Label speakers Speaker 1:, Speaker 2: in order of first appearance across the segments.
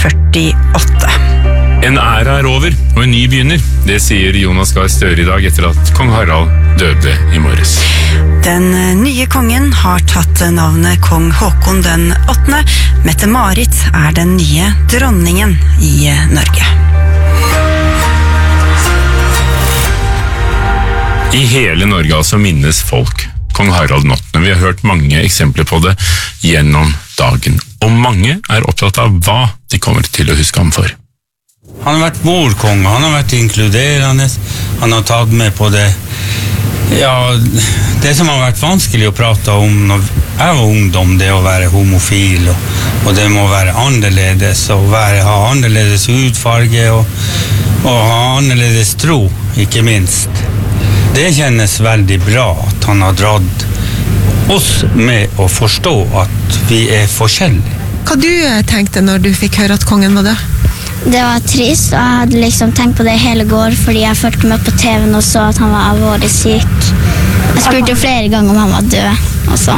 Speaker 1: 1948.
Speaker 2: En æra over, og en ny begynner. Det sier Jonas Gahr Støre i dag etter at kong Harald døde i morges.
Speaker 1: Den nye kongen har tatt navnet kong Håkon den 8. Mette-Marit er den nye dronningen i Norge.
Speaker 2: I hele Norge altså minnes folk kong Harald den 8. Vi har hørt mange eksempler på det gjennom dagen, og mange er opptatt av hva de kommer til å huske ham for.
Speaker 3: Han har vært bordkonge, han har vært inkluderende, han har tatt med på det. Ja, det som har vært vanskelig å prate om når jeg var ungdom, det å være homofil, og det må være annerledes, og ha annerledes hudfarge, og ha annerledes tro, ikke minst. Det kjennes veldig bra at han har dratt oss med å forstå at vi er forskjellige.
Speaker 4: Hva du tenkte når du fikk høre at kongen var død?
Speaker 5: Det var trist, og jeg hadde liksom tenkt på det hele går, fordi jeg fulgte med på TV-en og så at han var alvorlig syk. Jeg spurte jo flere ganger om han var død, også.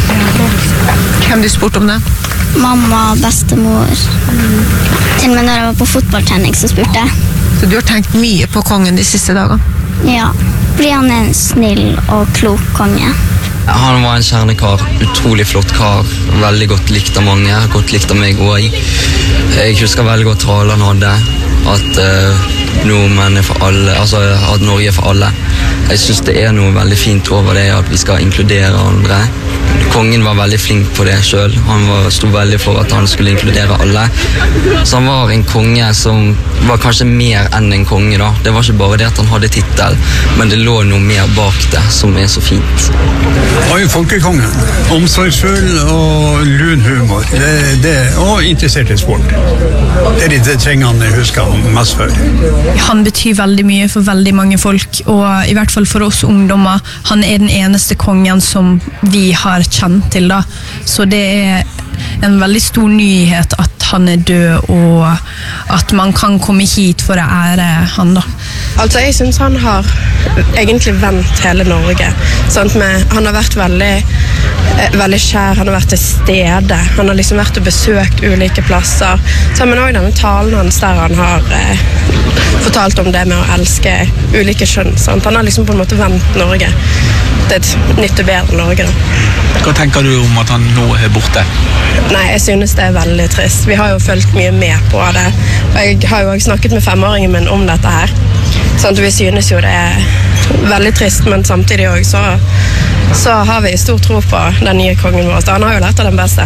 Speaker 4: Hvem du spurte om det?
Speaker 5: Mamma, bestemor. Til og med når jeg var på fotballtrening, så spurte jeg.
Speaker 4: Så du har tenkt mye på kongen de siste dagene?
Speaker 5: Ja, fordi han er en snill og klok konge.
Speaker 6: Han var en kjernekar, utrolig flott kar, veldig godt likt av mange, godt likt av meg også. Jeg husker veldig godt talen han hadde, at nordmenn er for alle, altså at Norge er for alle. Jeg synes det er noe veldig fint over det, at vi skal inkludere andre. Kongen var veldig flink på det selv, han stod veldig for at han skulle inkludere alle. Så han var en konge som var kanskje mer enn en konge da. Det var ikke bare det at han hadde titel, men det lå noe mer bak det som er så fint.
Speaker 7: Han var jo folkekongen, omsorgsfull og lun humor, og interessert i sport. Det er det trenger han huske han mest for.
Speaker 8: Han betyr veldig mye for veldig mange folk, og i hvert fall for oss ungdommer. Han er den eneste kongen som vi har kjent til da. Så det er en veldig stor nyhet at han er død, og at man kan komme hit for å ære han da.
Speaker 9: Altså, jeg synes han har egentlig vendt hele Norge. Han har vært veldig kjær, han har vært til stede. Han har liksom vært og besøkt ulike plasser. Men også denne talen hans der han har fortalt om det med å elske ulike kjønn. Sant? Han har liksom på en måte vendt Norge. Det er et nytt og bedre Norge da.
Speaker 10: Hva tenker du om at han nå er borte?
Speaker 9: Nei, jeg synes det er veldig trist. Vi har jo følt mye med på det. Og jeg har jo også snakket med 5-åringen min om dette her. Sånn, vi synes jo det er veldig trist, men samtidig også så har vi stor tro på den nye kongen vår. Han har jo lært av den beste.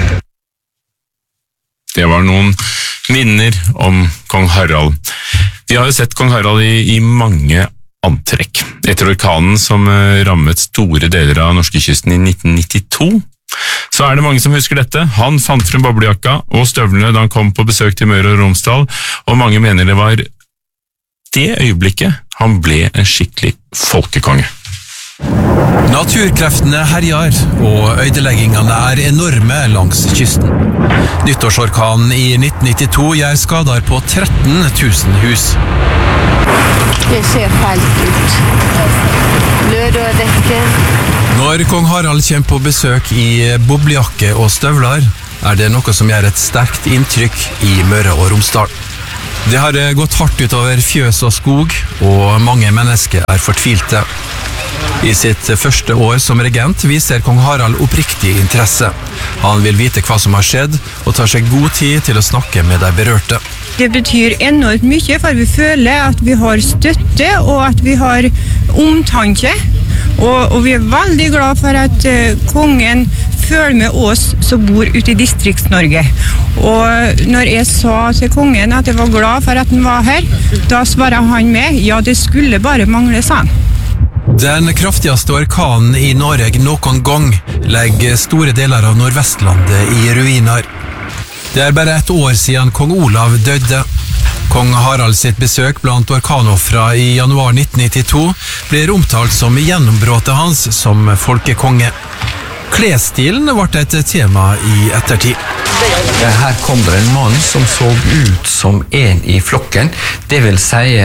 Speaker 2: Det var noen minner om kong Harald. Vi har jo sett kong Harald i mange antrekk. Etter orkanen som rammet store deler av norskekysten i 1992, så er det mange som husker dette. Han fant frem boblejakka og støvlene da han kom på besøk til Møre og Romsdal, og mange mener det var det øyeblikket han ble en skikkelig folkekonge.
Speaker 11: Naturkreftene herjar, og ødeleggingene er enorme langs kysten. Nyttårsorkanen i 1992 gjør skader på 13 000 hus.
Speaker 12: Det ser feilt ut. Lørdagsdekken.
Speaker 11: Når kong Harald kommer på besøk i boblejakke og støvler, er det noe som gjør et sterkt inntrykk i Møre og Romsdal. Det har gått hardt utover fjøs og skog, og mange mennesker er fortvilte. I sitt første år som regent viser kong Harald oppriktig interesse. Han vil vite hva som har skjedd, og tar seg god tid til å snakke med de berørte.
Speaker 13: Det betyr enormt mye, for vi føler at vi har støtte, og at vi har omtanke. Og vi er veldig glad for at kongen følger med oss som bor ute i Distrikts-Norge. Og når jeg sa til kongen at jeg var glad for at han var her, da svarer han med, ja, det skulle bare mangle, sa han.
Speaker 11: Den kraftigste orkanen i Norge noen gang legger store deler av Nordvestlandet i ruiner. Det er bare et år siden kong Olav døde. Kong Harald sitt besøk blant orkanoffere i januar 1992 blir omtalt som gjennombruddet hans som folkekonge. Klesstilen ble et tema i ettertid.
Speaker 14: Her kom det en mann som så ut som en i flokken. Det vil si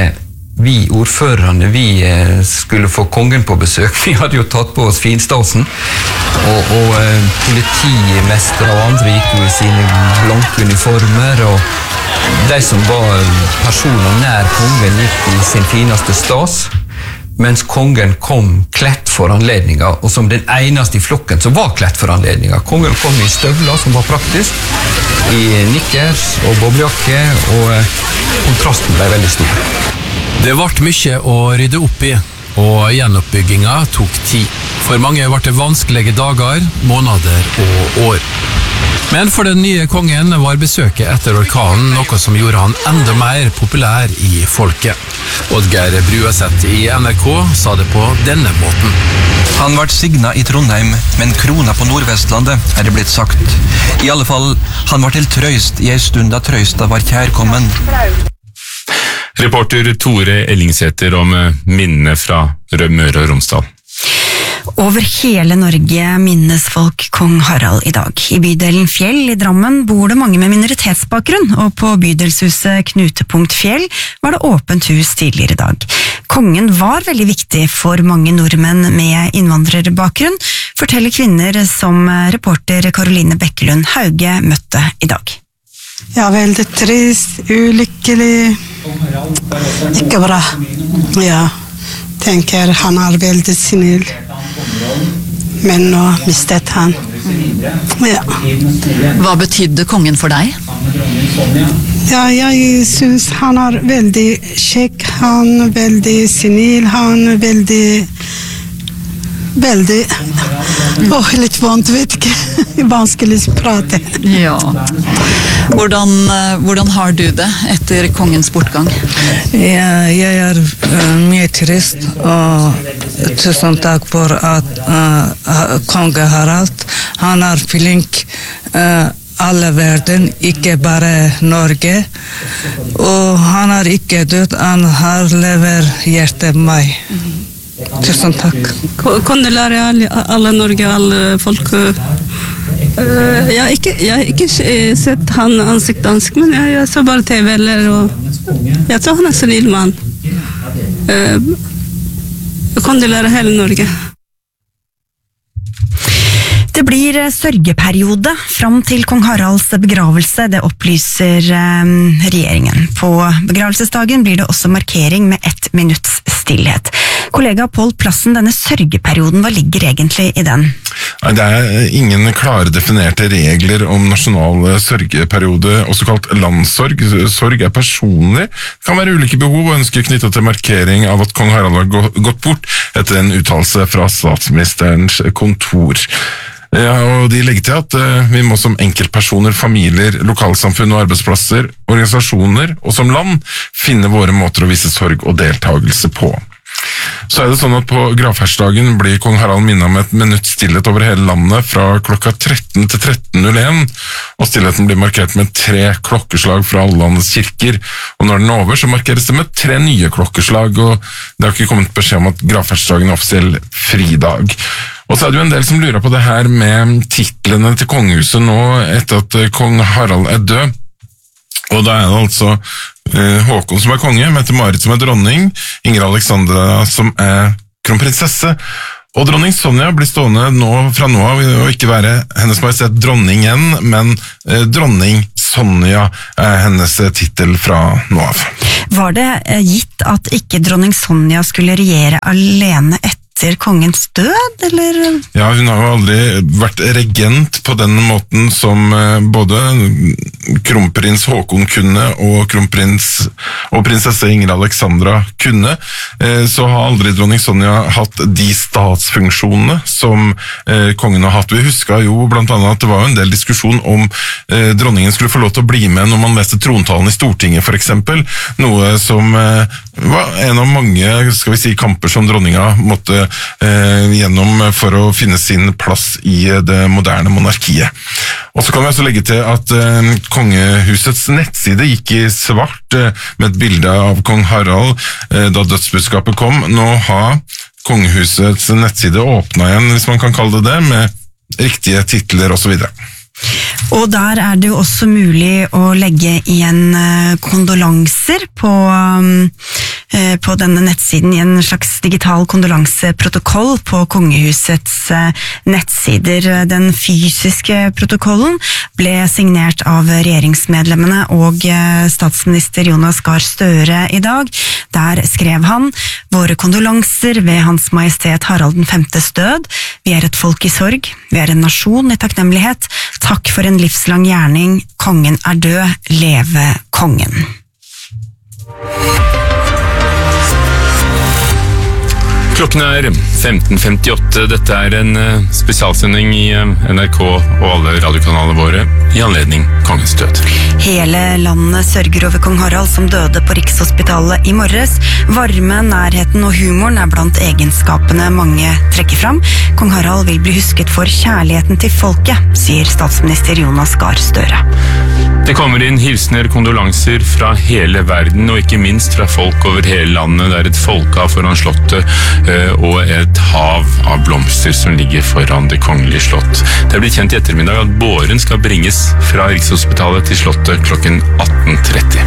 Speaker 6: vi ordførerne, vi skulle få kongen på besøk. Vi hadde jo tatt på oss finstasen, og politimestere og andre gikk jo i sine blanke uniformer, og de som var personer nær kongen gikk i sin fineste stas, mens kongen kom klett for anledninga, og som den eneste i flokken som var klett for anledninga. Kongen kom i støvler, som var praktisk, i nikkers og boblejakke, og kontrasten ble veldig stor.
Speaker 11: Det ble mye å rydde opp i, og gjenoppbygginga tok tid. For mange ble det vanskelige dager, måneder og år. Men for den nye kongen var besøket etter orkanen noe som gjorde han enda mer populær i folket. Oddgeir Brueseth i NRK sa det på denne måten.
Speaker 14: Han ble signet i Trondheim, men krona på Nordvestlandet det blitt sagt. I alle fall, han var til trøyst i en stund da trøysta var kjærkommen.
Speaker 2: Reporter Tore Ellingsæter om minnene fra Møre og Romsdal.
Speaker 1: Over hele Norge minnes folk kong Harald i dag. I bydelen Fjell i Drammen bor det mange med minoritetsbakgrunn, og på bydelshuset Knutepunkt Fjell var det åpent hus tidligere i dag. Kongen var veldig viktig for mange nordmenn med innvandrerbakgrunn, forteller kvinner som reporter Karoline Bekkelund Hauge møtte i dag.
Speaker 15: Ja, veldig trist, ulykkelig, ikke bra. Ja, tenker han veldig snill, men nå mistet han. Ja.
Speaker 16: Hva betydde kongen for deg?
Speaker 15: Ja, jeg synes han veldig kjekk, han veldig snill, han veldig litt vondt, vet ikke. Vanskelig å prate.
Speaker 16: Ja. Hvordan har du det etter kongens bortgang?
Speaker 17: Ja, jeg mye trist, og tusen takk for at konge Harald, han flink alle verden, ikke bare Norge, og han ikke død, han har lever hjertet meg. Tusen takk.
Speaker 18: Kondolerer alle Norge, alle folk. Jeg har ikke sett han ansikt, men jeg så bare TV-er, og jeg tror han snill mann. Kondolerer hele Norge.
Speaker 1: Det blir sørgeperiode fram til kong Haralds begravelse, det opplyser regjeringen. På begravelsesdagen blir det også markering med 1 minutts stillhet. Kollega Pål Plassen, denne sørgeperioden, hva ligger egentlig i den?
Speaker 19: Det ingen klare definerte regler om nasjonal sørgeperiode, også kalt landssorg. Sorg personlig, kan være ulike behov og ønsker knyttet til markering av at kong Harald har gått bort etter en uttalelse fra statsministerens kontor. Ja, og de legger til at vi må som enkeltpersoner, familier, lokalsamfunn og arbeidsplasser, organisasjoner og som land finne våre måter å vise sorg og deltagelse på. Så det sånn at på gravferdsdagen blir kong Harald minnet med 1 minutts stillhet over hele landet fra klokka 13 til 13.01, og stillheten blir markert med 3 klokkeslag fra alle landets kirker, og når den er over så markeres det med 3 nye klokkeslag, og det har ikke kommet beskjed om at gravferdsdagen er offisiell fridag. Og så det jo en del som lurer på det her med titlene til kongehuset nå etter at kong Harald er død. Og da det altså Håkon som konge, Mette-Marit som dronning, Ingrid Alexandra som kronprinsesse, og dronning Sonja blir stående fra nå av å ikke være hennes majestet dronningen, men dronning Sonja hennes titel fra nå av.
Speaker 1: Var det gitt at ikke dronning Sonja skulle regjere alene etter kongens død, eller?
Speaker 19: Ja, hun har jo aldri vært regent på den måten som både kronprins Håkon kunne og kronprins og prinsesse Ingrid Alexandra kunne. Så har aldri dronning Sonja hatt de statsfunksjonene som kongen har hatt. Vi husker jo blant annet at det var en del diskusjon om dronningen skulle få lov til å bli med når man leste trontalen i Stortinget for eksempel, noe som var en av mange, skal vi si, kamper som dronninga måtte gjennom for å finne sin plass i det moderne monarkiet. Og så kan vi også legge til at kongehusets nettside gikk i svart med et bilde av kong Harald da dødsbudskapet kom. Nå har kongehusets nettside åpnet igjen, hvis man kan kalle det det, med riktige titler og så videre.
Speaker 1: Og der det jo også mulig å legge igjen kondolanser på på denne nettsiden i en slags digital kondolanseprotokoll på kongehusets nettsider. Den fysiske protokollen ble signert av regjeringsmedlemmene og statsminister Jonas Gahr Støre i dag. Der skrev han: «Våre kondolanser ved Hans Majestet Harald den 5.s død. Vi er et folk i sorg. Vi er en nasjon i takknemlighet. Takk for en livslang gjerning. Kongen er død. Leve kongen.»
Speaker 2: Klokken er 15:58. Dette er en spesialsending i NRK og alle radiokanalene våre i anledning kongens død.
Speaker 1: Hele landet sørger over kong Harald som døde på Rikshospitalet i morges. Varme, nærheten og humoren er blant egenskapene mange trekker fram. Kong Harald vil bli husket for kjærligheten til folket, sier statsminister Jonas Gahr Støre.
Speaker 2: Det kommer inn hilsener, kondolanser fra hele verden, og ikke minst fra folk over hele landet. Det er et folkehav foran slottet og et hav av blomster som ligger foran det kongelige slott. Det er blitt kjent i ettermiddag at båren skal bringes fra Rikshospitalet til slottet klokken 18:30.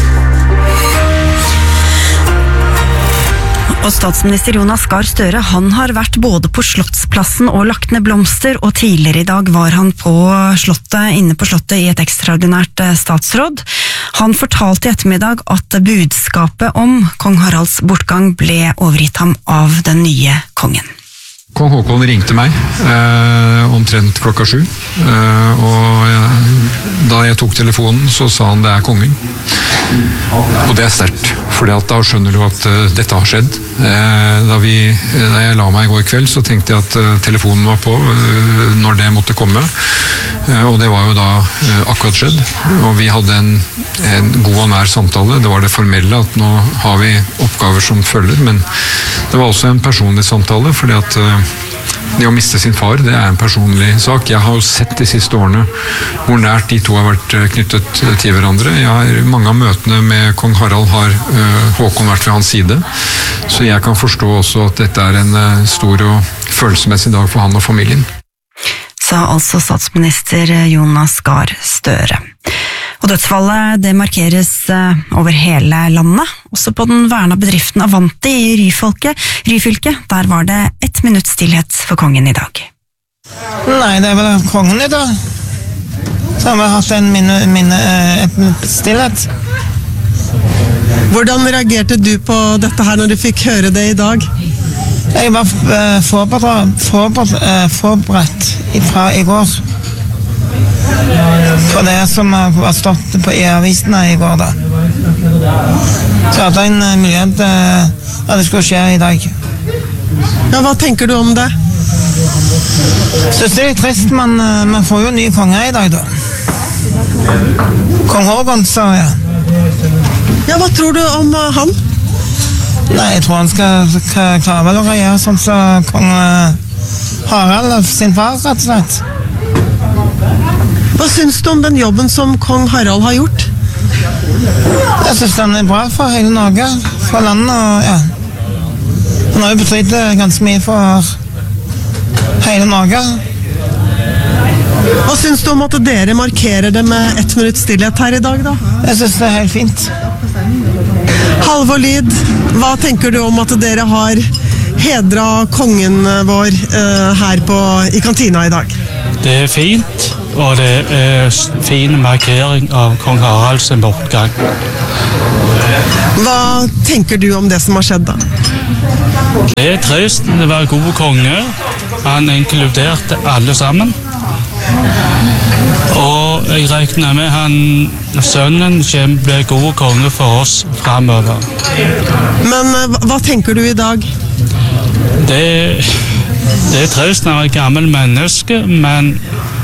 Speaker 1: Og statsminister Jonas Gahr Støre, han har vært både på Slottsplassen og lagt ned blomster, og tidligere i dag var han på slottet, inne på slottet i et ekstraordinært statsråd. Han fortalte i ettermiddag at budskapet om kong Haralds bortgang ble overgitt ham av den nye kongen.
Speaker 20: Kong Håkon ringte meg omtrent klokka 7, og da jeg tok telefonen så sa han det er kongen. Og det er sterkt, for da skjønner du at dette har skjedd. Da jeg la meg i går kveld så tenkte jeg at telefonen var på når det måtte komme, og det var jo da akkurat skjedd. Og vi hadde en god og nær samtale. Det var det formelle at nå har vi oppgaver som følger, men det var også en personlig samtale, fordi at det å miste sin far, det er en personlig sak. Jeg har jo sett de siste årene hvor nært de to har vært knyttet til hverandre. Mange av møtene med kong Harald har Håkon vært ved hans side, så jeg kan forstå også at dette er en stor og følelsesmessig dag for han og familien.
Speaker 1: Sa altså statsminister Jonas Gahr Støre. Og dødsfallet det markeres over hele landet, også på den verna bedriften Avanti i Ryfylke. Der var det 1 minutts stillhet for kongen i dag.
Speaker 21: Nei, det er vel kongen i dag. Så har vi hatt et minutts stillhet.
Speaker 22: Hvordan reagerte du på dette her når du fikk høre det i dag?
Speaker 21: Jeg var forberedt fra i går. På det som var stått på e-avisene i går da. Så hadde jeg en mulighet at det skulle skje i dag.
Speaker 22: Ja, hva tenker du om det?
Speaker 21: Synes det er litt trist, men man får jo ny konge i dag da. Kong Håkon, sa jeg.
Speaker 22: Ja, hva tror du om han?
Speaker 21: Nei, jeg tror han skal klare vel å regjere sånn som kong Harald sin far, rett og slett.
Speaker 22: Hva syns du om den jobben som kong Harald har gjort?
Speaker 21: Jeg synes den er bra for hele Norge, for landet, og ja. Han har jo betydd ganske mye for hele Norge.
Speaker 22: Hva syns du om at dere markerer det med 1 minutts stillhet her i dag, da?
Speaker 21: Jeg synes det er helt fint.
Speaker 22: Halvor Lid, hva tenker du om at dere har hedret kongen vår her i kantina i dag?
Speaker 23: Det er fint, og det er fin markering av kong Haralds bortgang.
Speaker 22: Hva tenker du om det som har skjedd da?
Speaker 23: Det er trist, det var god konge. Han inkluderte alle sammen. Og jeg regner med sønnen blir god konge for oss fremover.
Speaker 22: Men hva tenker du i dag?
Speaker 23: Det er trist når jeg er et gammelt menneske, men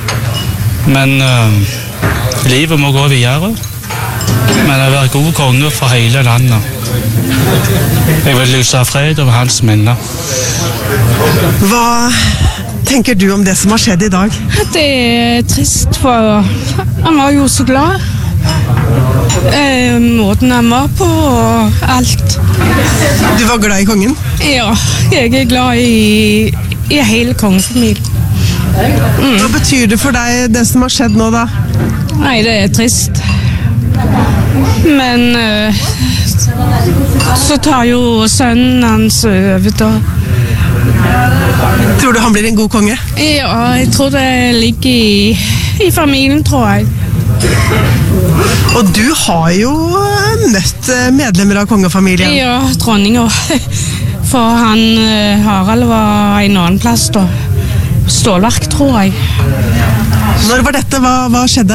Speaker 23: livet må gå videre. Men jeg vil være god konge for hele landet. Jeg vil lyse fred over hans minner.
Speaker 22: Hva tenker du om det som har skjedd i dag?
Speaker 12: Det er trist, for han var jo så glad. Måten han var på og alt.
Speaker 22: Du var glad i kongen?
Speaker 12: Ja, jeg er glad i hele kongefamilien.
Speaker 22: Hva betyr det for deg, det som har skjedd nå da?
Speaker 12: Nei, det er trist. Men så tar jo sønnen hans over da.
Speaker 22: Tror du han blir en god konge?
Speaker 12: Ja, jeg tror det ligger i familien, tror jeg.
Speaker 22: Og du har jo møtt medlemmer av kongefamilien.
Speaker 12: Ja, dronninger. For han Harald var en annen plass da. Stålverk, tror jeg.
Speaker 22: Når var dette? Hva skjedde?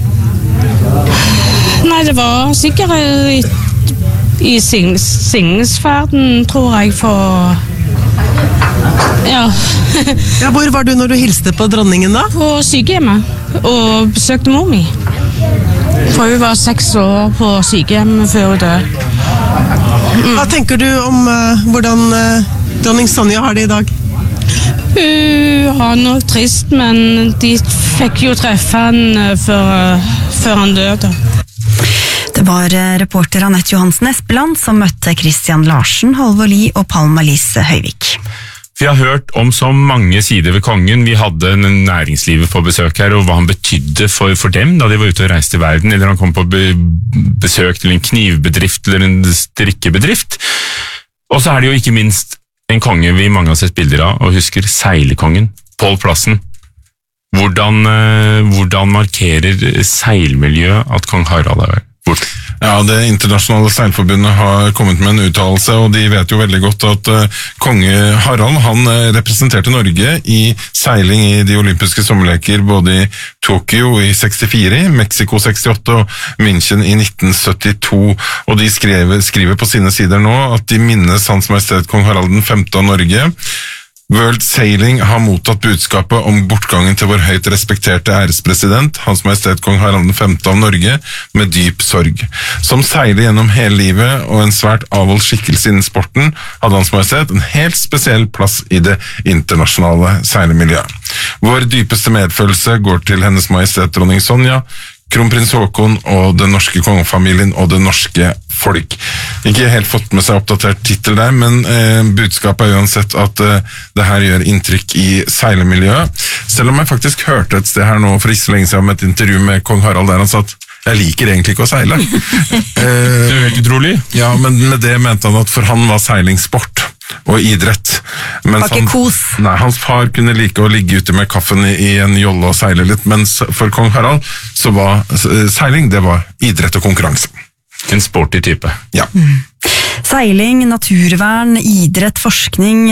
Speaker 12: Nei, det var sikkert i signingsferden, tror jeg, for... Ja.
Speaker 22: Ja, hvor var du når du hilste på dronningen da?
Speaker 12: På sykehjemmet, og besøkte mor mi. For hun var 6 år på sykehjemmet før hun døde.
Speaker 22: Hva tenker du om hvordan dronning Sonja har det i dag?
Speaker 12: Hun har noe trist, men de fikk jo treffe han før han døde.
Speaker 1: Det var reporter Annette Johansen Espeland som møtte Christian Larsen, Halvor Lie og Palma-Lise Høyvik.
Speaker 2: Vi har hørt om så mange sider ved kongen. Vi hadde næringslivet på besøk her, og hva han betydde for dem da de var ute og reiste i verden, eller han kom på besøk til en knivbedrift eller en strikkebedrift. Og så er det jo ikke minst en konge vi mange har sett bilder av, og husker seilekongen, Pål Plassen. Hvordan markerer seilmiljøet at kong Harald er bort?
Speaker 19: Ja, det internasjonale seilforbundet har kommet med en uttalelse, og de vet jo veldig godt at konge Harald, han representerte Norge i seiling i de olympiske sommerleker både i Tokyo i 64, Mexico 68 og München i 1972, og de skriver på sine sider nå at de minnes Hans Majestet Kong Harald den 5. av Norge. World Sailing har mottatt budskapet om bortgangen til vår høyt respekterte ærespresident, Hans Majestet Kong Harald den 5. av Norge, med dyp sorg. Som seiler gjennom hele livet og en svært avholdt skikkelse innen sporten, hadde Hans Majestet en helt spesiell plass i det internasjonale seilemiljøet. Vår dypeste medfølelse går til Hennes Majestet Dronning Sonja, Kronprins Haakon og den norske kongefamilien og det norske folk. Ikke helt fått med seg oppdatert titel der, men budskapet er uansett at det her gjør inntrykk i seilemiljøet. Selv om jeg faktisk hørte et sted her nå for ikke så lenge siden om et intervju med kong Harald der han sa at jeg liker egentlig ikke å seile.
Speaker 2: Det er helt utrolig.
Speaker 19: Ja, men med det mente han at for han var seiling sport og idrett. Mens hans far kunne like å ligge ute med kaffen i en jolle og seile litt, mens for kong Harald så var seiling, det var idrett og konkurranse.
Speaker 2: En sporty type.
Speaker 19: Ja.
Speaker 1: Seiling, naturvern, idrett, forskning.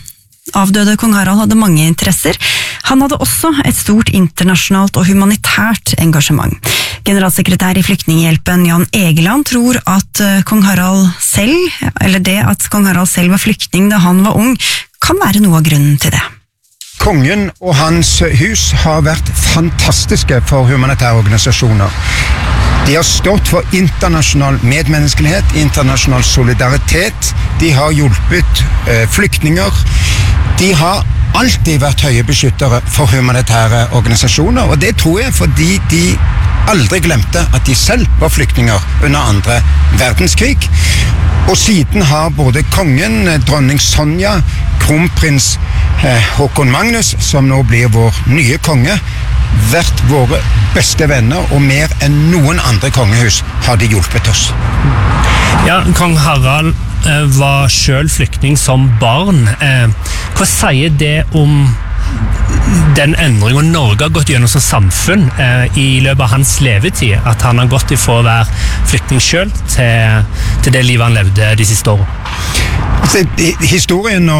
Speaker 1: Avdøde kong Harald hadde mange interesser. Han hadde også et stort internasjonalt og humanitært engasjement. Generalsekretær i Flyktninghjelpen Jan Egeland tror at kong Harald selv, eller det at kong Harald selv var flyktning da han var ung, kan være noe av grunnen til det.
Speaker 3: Kongen og hans hus har vært fantastiske for humanitære organisasjoner. De har stått for internasjonal medmenneskelighet, internasjonal solidaritet. De har hjulpet flyktninger. De har alltid vært høye beskyttere for humanitære organisasjoner, og det tror jeg fordi de aldri glemte at de selv var flyktninger under 2. verdenskrig. Og siden har både kongen, dronning Sonja, kronprins Haakon Magnus, som nå blir vår nye konge, vært våre beste venner, og mer enn noen andre kongehus har de hjulpet oss.
Speaker 4: Ja, kong Harald var selv flyktning som barn. Hva sier det om den endringen Norge har gått gjennom som samfunn i løpet av hans levetid, at han har gått ifra å være flyktning selv til det livet han levde de siste årene?
Speaker 3: Historien